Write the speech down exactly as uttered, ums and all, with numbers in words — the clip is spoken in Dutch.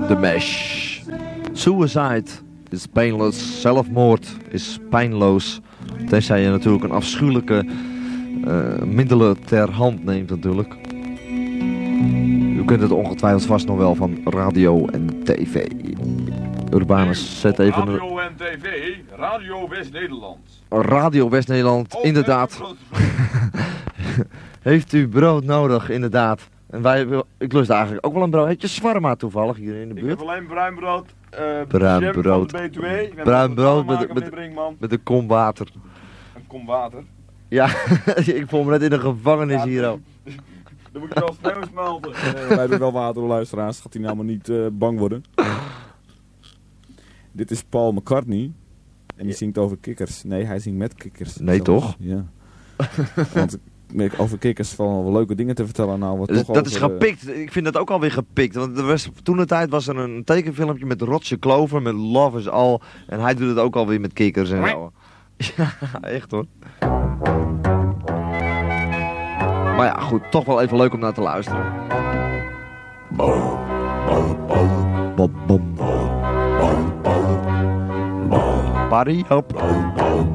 The Mesh. Suicide is painless. Zelfmoord is pijnloos. Tenzij je natuurlijk een afschuwelijke uh, middelen ter hand neemt natuurlijk. U kent het ongetwijfeld vast nog wel van radio en tv. Urbanus, zet even... Radio en tv, Radio West-Nederland. Radio West-Nederland, oh, inderdaad. Heeft u brood nodig, inderdaad. En wij, ik lust eigenlijk ook wel een brood. Heb je shawarma toevallig hier in de buurt? Ik heb alleen bruin brood. Uh, bruin brood. B twee. Bruin brood met, met, met, met een kom water. Een kom water? Ja, ik voel me net in een gevangenis ja, hier al. Dan moet je wel sneeuw smelten. Nee, wij doen wel water, luisteraars. Gaat hij nou maar niet uh, bang worden. Dit is Paul McCartney. En die zingt over kikkers. Nee, hij zingt met kikkers. Nee, zelfs. toch? Ja. Want over kikkers vallen wel leuke dingen te vertellen. Nou, wat dus toch dat over, is gepikt. Ik vind dat ook alweer gepikt. Want er was, toen de tijd was er een tekenfilmpje met Roger Clover, met Love is All. En hij doet het ook alweer met kikkers en zo. Ja, echt hoor. Maar ja, goed. Toch wel even leuk om naar te luisteren. Bom, bom, bom. Bom, bom. Bom, bom. Bom. Party up. Bom, bom.